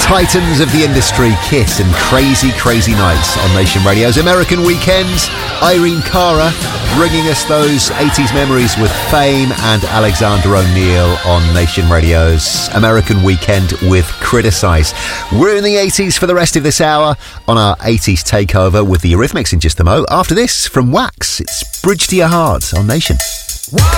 Titans of the industry, Kiss and Crazy Crazy Nights on Nation Radio's American Weekends. Irene Cara bringing us those 80s memories with Fame, and Alexander O'Neal on Nation Radio's American Weekend with Criticise. We're in the 80s for the rest of this hour on our 80s takeover with the Eurythmics in just a mo. After this, from Wax, it's Bridge to Your Heart on Nation.